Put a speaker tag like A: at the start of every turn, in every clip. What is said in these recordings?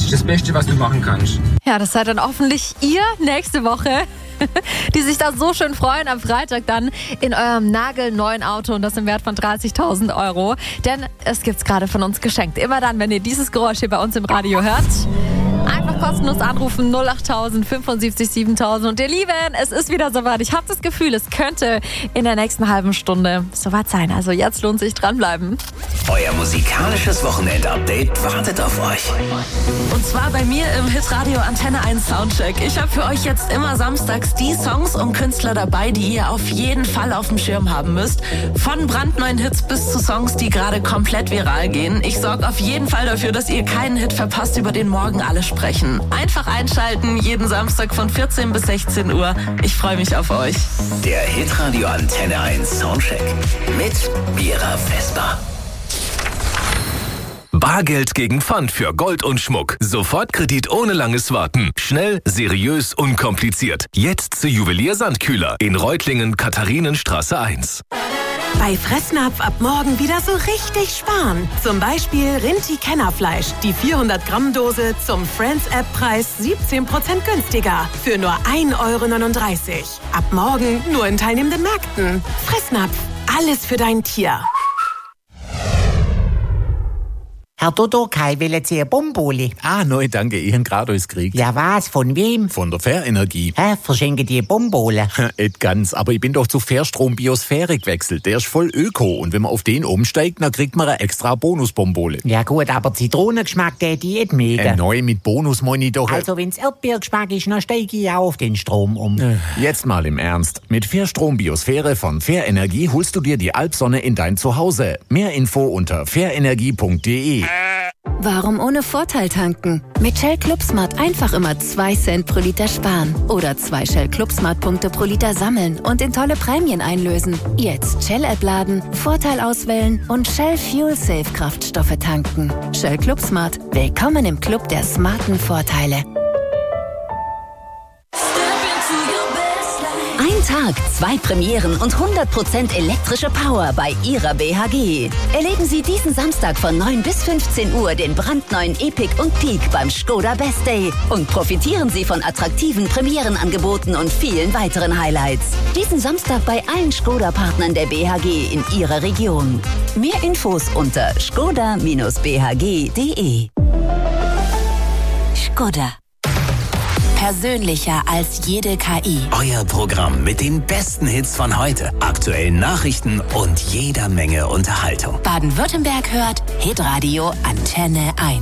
A: ist das Beste, was du machen kannst.
B: Ja, das seid dann hoffentlich ihr nächste Woche, die sich da so schön freuen am Freitag dann in eurem nagelneuen Auto und das im Wert von 30.000 Euro. Denn es gibt's gerade von uns geschenkt. Immer dann, wenn ihr dieses Geräusch hier bei uns im Radio hört, einfach kostenlos anrufen 08000 75 7000. Und ihr Lieben, es ist wieder soweit. Ich habe das Gefühl, es könnte in der nächsten halben Stunde soweit sein. Also jetzt lohnt sich dranbleiben.
C: Euer musikalisches Wochenend-Update wartet auf euch.
D: Und zwar bei mir im Hitradio Antenne 1 Soundcheck. Ich habe für euch jetzt immer samstags die Songs und Künstler dabei, die ihr auf jeden Fall auf dem Schirm haben müsst. Von brandneuen Hits bis zu Songs, die gerade komplett viral gehen. Ich sorge auf jeden Fall dafür, dass ihr keinen Hit verpasst, über den morgen alle sprechen. Einfach einschalten, jeden Samstag von 14 bis 16 Uhr. Ich freue mich auf euch.
C: Der Hitradio Antenne 1 Soundcheck mit Mira Vesper. Bargeld gegen Pfand für Gold und Schmuck. Sofortkredit ohne langes Warten. Schnell, seriös, unkompliziert. Jetzt zu Juwelier Sandkühler in Reutlingen, Katharinenstraße 1.
E: Bei Fressnapf ab morgen wieder so richtig sparen. Zum Beispiel Rinti-Kennerfleisch. Die 400 Gramm Dose zum Friends-App-Preis 17% günstiger. Für nur 1,39 €. Ab morgen nur in teilnehmenden Märkten. Fressnapf. Alles für dein Tier.
F: Herr Dodorkai, wollen Sie eine Bombole?
G: Nein, danke, ich habe gerade alles gekriegt.
F: Ja, was? Von wem?
G: Von der Fährenergie.
F: Verschenken die Bombole?
G: Nicht ganz, aber ich bin doch zu Fairstrom Biosphäre gewechselt. Der ist voll öko und wenn man auf den umsteigt, dann kriegt man eine extra Bonusbombole.
F: Ja gut, aber Zitronengeschmack geht die nicht mega.
G: Neu mit Bonus meine ich doch.
F: Also wenn's Erdbeergeschmack ist, dann steige ich auch auf den Strom um.
G: Jetzt mal im Ernst. Mit Fairstrom Biosphäre von Fairenergie holst du dir die Alpsonne in dein Zuhause. Mehr Info unter fairenergie.de.
H: Warum ohne Vorteil tanken? Mit Shell Club Smart einfach immer 2 Cent pro Liter sparen. Oder 2 Shell Club Smart Punkte pro Liter sammeln und in tolle Prämien einlösen. Jetzt Shell-App laden, Vorteil auswählen und Shell Fuel Safe Kraftstoffe tanken. Shell Club Smart. Willkommen im Club der smarten Vorteile.
I: Ein Tag, 2 Premieren und 100% elektrische Power bei Ihrer BHG. Erleben Sie diesen Samstag von 9 bis 15 Uhr den brandneuen Epic und Peak beim Skoda Best Day und profitieren Sie von attraktiven Premierenangeboten und vielen weiteren Highlights. Diesen Samstag bei allen Skoda-Partnern der BHG in Ihrer Region. Mehr Infos unter skoda-bhg.de. Skoda.
E: Persönlicher als jede KI.
C: Euer Programm mit den besten Hits von heute, aktuellen Nachrichten und jeder Menge Unterhaltung.
E: Baden-Württemberg hört Hitradio Antenne 1.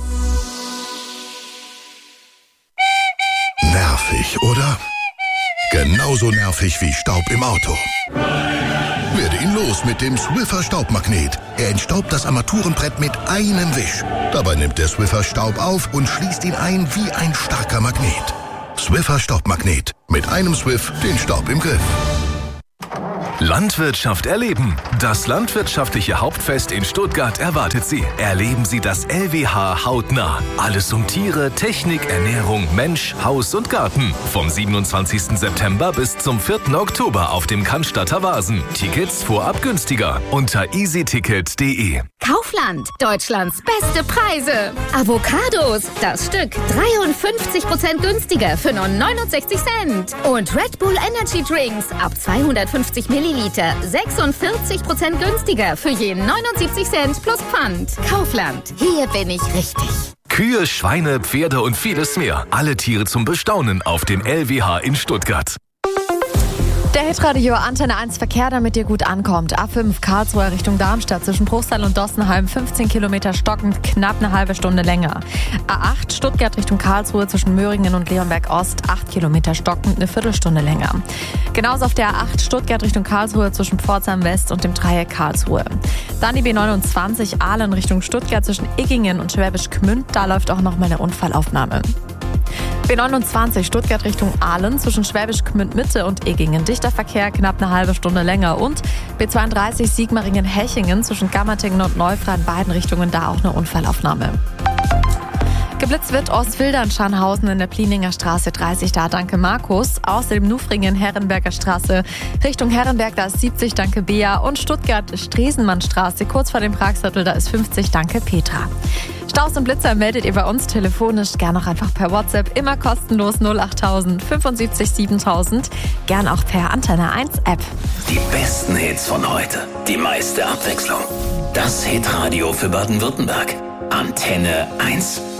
J: Nervig, oder? Genauso nervig wie Staub im Auto. Werde ihn los mit dem Swiffer Staubmagnet. Er entstaubt das Armaturenbrett mit einem Wisch. Dabei nimmt der Swiffer Staub auf und schließt ihn ein wie ein starker Magnet. Swiffer Staubmagnet. Mit einem Swiff den Staub im Griff.
C: Landwirtschaft erleben. Das landwirtschaftliche Hauptfest in Stuttgart erwartet Sie. Erleben Sie das LWH hautnah. Alles um Tiere, Technik, Ernährung, Mensch, Haus und Garten. Vom 27. September bis zum 4. Oktober auf dem Cannstatter Vasen. Tickets vorab günstiger unter easyticket.de.
K: Kaufland, Deutschlands beste Preise. Avocados, das Stück 53% günstiger für nur 69 Cent. Und Red Bull Energy Drinks ab 250 Milliliter 46% günstiger für je 79 Cent plus Pfand. Kaufland, hier bin ich richtig.
C: Kühe, Schweine, Pferde und vieles mehr. Alle Tiere zum Bestaunen auf dem LWH in Stuttgart.
B: Der Hitradio Antenne 1 Verkehr, damit ihr gut ankommt. A5 Karlsruhe Richtung Darmstadt zwischen Bruchsal und Dossenheim 15 Kilometer stockend, knapp eine halbe Stunde länger. A8 Stuttgart Richtung Karlsruhe zwischen Möhringen und Leonberg Ost 8 Kilometer stockend, eine Viertelstunde länger. Genauso auf der A8 Stuttgart Richtung Karlsruhe zwischen Pforzheim West und dem Dreieck Karlsruhe. Dann die B29 Aalen Richtung Stuttgart zwischen Iggingen und Schwäbisch Gmünd, da läuft auch noch mal eine Unfallaufnahme. B29 Stuttgart Richtung Aalen zwischen Schwäbisch Gmünd Mitte und Iggingen. Dichter Verkehr, knapp eine halbe Stunde länger. Und B32 Sigmaringen-Hechingen zwischen Gammertingen und Neufra in beiden Richtungen, da auch eine Unfallaufnahme. Geblitzt wird Ostfildern-Scharnhausen in der Plininger Straße 30, da danke Markus. Außerdem Nufringen, Herrenberger Straße Richtung Herrenberg, da ist 70, danke Bea. Und Stuttgart Stresemannstraße kurz vor dem Pragsviertel, da ist 50, danke Petra. Staus und Blitzer meldet ihr bei uns telefonisch, gern auch einfach per WhatsApp, immer kostenlos 08000 75 7000, gern auch per Antenne 1 App.
A: Die besten Hits von heute, die meiste Abwechslung. Das Hitradio für Baden-Württemberg. Antenne 1.